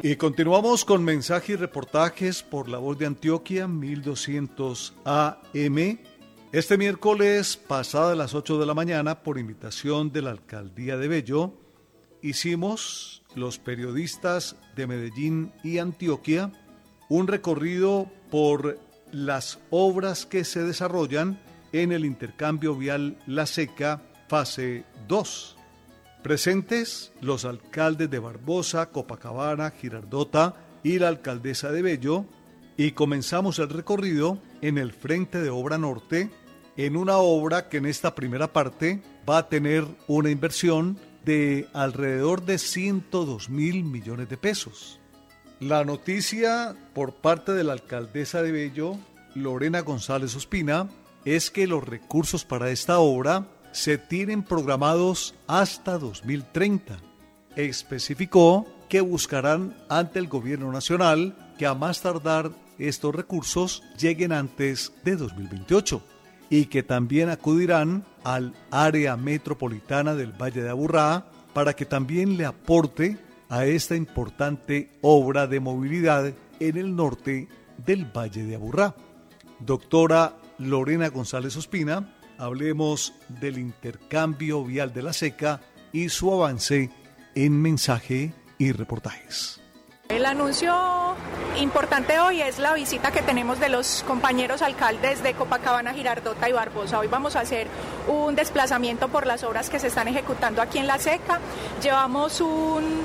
Y continuamos con mensajes y reportajes por La Voz de Antioquia, 1200 AM. Este miércoles, pasadas las 8 de la mañana, por invitación de la Alcaldía de Bello, hicimos, los periodistas de Medellín y Antioquia, un recorrido por las obras que se desarrollan en el intercambio vial La Seca, fase 2. Presentes los alcaldes de Barbosa, Copacabana, Girardota y la alcaldesa de Bello, y comenzamos el recorrido en el Frente de Obra Norte, en una obra que en esta primera parte va a tener una inversión de alrededor de 102.000 millones de pesos. La noticia por parte de la alcaldesa de Bello, Lorena González Ospina, es que los recursos para esta obra se tienen programados hasta 2030. Especificó que buscarán ante el gobierno nacional que a más tardar estos recursos lleguen antes de 2028 y que también acudirán al área metropolitana del Valle de Aburrá para que también le aporte a esta importante obra de movilidad en el norte del Valle de Aburrá. Doctora Lorena González Ospina, hablemos del intercambio vial de La Seca y su avance en mensaje y reportajes. El anuncio importante hoy es la visita que tenemos de los compañeros alcaldes de Copacabana, Girardota y Barbosa. Hoy vamos a hacer un desplazamiento por las obras que se están ejecutando aquí en La Seca. Llevamos un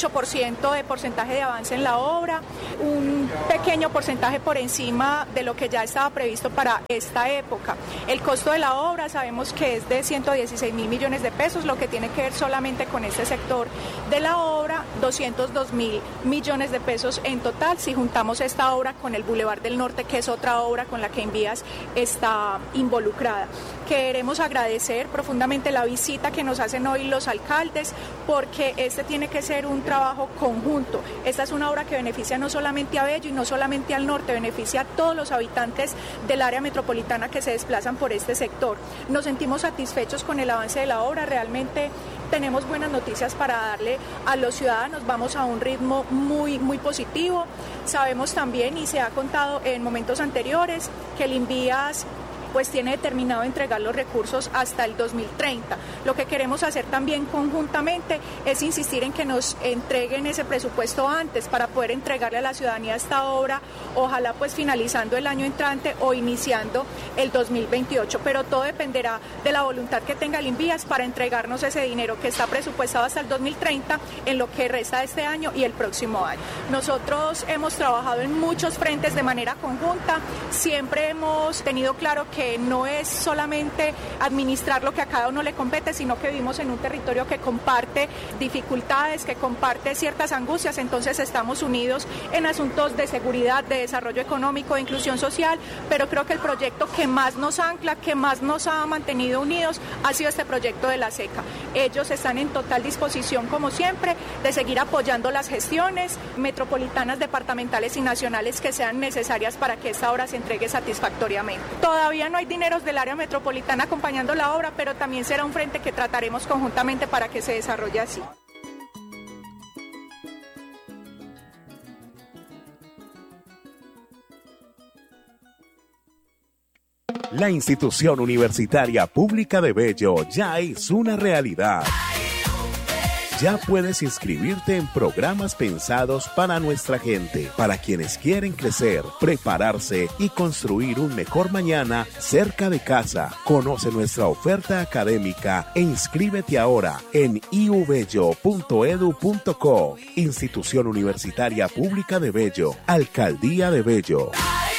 8% de porcentaje de avance en la obra, un pequeño porcentaje por encima de lo que ya estaba previsto para esta época. El costo de la obra sabemos que es de 116.000 millones de pesos, lo que tiene que ver solamente con este sector de la obra, 202.000 millones de pesos en total si juntamos esta obra con el Boulevard del Norte, que es otra obra con la que Invías está involucrada. Queremos agradecer profundamente la visita que nos hacen hoy los alcaldes, porque este tiene que ser un trabajo conjunto. Esta es una obra que beneficia no solamente a Bello y no solamente al norte, beneficia a todos los habitantes del área metropolitana que se desplazan por este sector. Nos sentimos satisfechos con el avance de la obra, realmente tenemos buenas noticias para darle a los ciudadanos, vamos a un ritmo muy positivo. Sabemos también, y se ha contado en momentos anteriores, que el Invías pues tiene determinado entregar los recursos hasta el 2030. Lo que queremos hacer también conjuntamente es insistir en que nos entreguen ese presupuesto antes para poder entregarle a la ciudadanía esta obra, ojalá pues finalizando el año entrante o iniciando el 2028, pero todo dependerá de la voluntad que tenga el Invías para entregarnos ese dinero que está presupuestado hasta el 2030 en lo que resta de este año y el próximo año. Nosotros hemos trabajado en muchos frentes de manera conjunta, siempre hemos tenido claro que no es solamente administrar lo que a cada uno le compete, sino que vivimos en un territorio que comparte dificultades, que comparte ciertas angustias, entonces estamos unidos en asuntos de seguridad, de desarrollo económico, de inclusión social, pero creo que el proyecto que más nos ancla, que más nos ha mantenido unidos, ha sido este proyecto de La Seca. Ellos están en total disposición, como siempre, de seguir apoyando las gestiones metropolitanas, departamentales y nacionales que sean necesarias para que esta obra se entregue satisfactoriamente. Todavía no hay dineros del área metropolitana acompañando la obra, pero también será un frente que trataremos conjuntamente para que se desarrolle así. La institución universitaria pública de Bello ya es una realidad. Ya puedes inscribirte en programas pensados para nuestra gente, para quienes quieren crecer, prepararse y construir un mejor mañana cerca de casa. Conoce nuestra oferta académica e inscríbete ahora en iubello.edu.co. Institución Universitaria Pública de Bello, Alcaldía de Bello.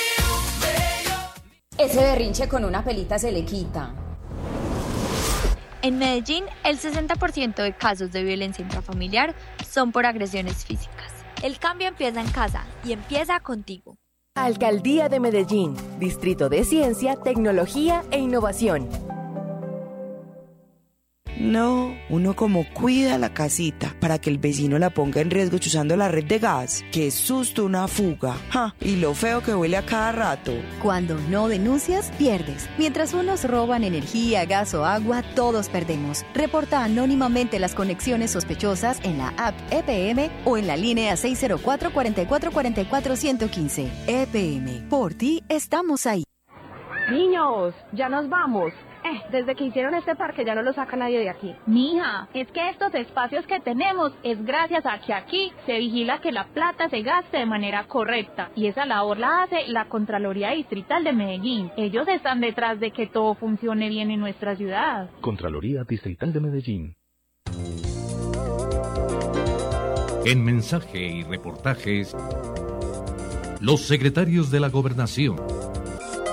Ese berrinche con una pelita se le quita. En Medellín, el 60% de casos de violencia intrafamiliar son por agresiones físicas. El cambio empieza en casa y empieza contigo. Alcaldía de Medellín, Distrito de Ciencia, Tecnología e Innovación. No, uno como cuida la casita para que el vecino la ponga en riesgo chuzando la red de gas. Qué susto una fuga. ¡Ja! Y lo feo que huele a cada rato. Cuando no denuncias, pierdes. Mientras unos roban energía, gas o agua, todos perdemos. Reporta anónimamente las conexiones sospechosas en la app EPM o en la línea 604-4444-115. EPM, por ti estamos ahí. Niños, ya nos vamos. Desde que hicieron este parque ya no lo saca nadie de aquí. Mija, es que estos espacios que tenemos es gracias a que aquí se vigila que la plata se gaste de manera correcta. Y esa labor la hace la Contraloría Distrital de Medellín. Ellos están detrás de que todo funcione bien en nuestra ciudad. Contraloría Distrital de Medellín. En mensaje y reportajes, los secretarios de la Gobernación.